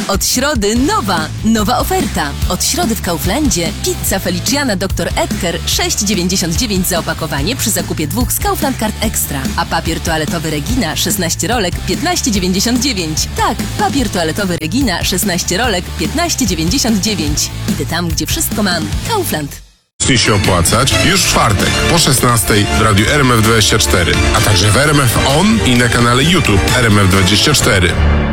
Od środy nowa oferta. Od środy w Kauflandzie pizza Feliciana Dr. Edgar 6,99 za opakowanie przy zakupie 2 z Kaufland Card Extra. A papier toaletowy Regina 16 rolek 15,99. Tak, papier toaletowy Regina 16 rolek 15,99. Idę tam, gdzie wszystko mam. Kaufland. Zacznie się opłacać już w czwartek po 16:00 w radiu RMF24, a także w RMF On i na kanale YouTube RMF24.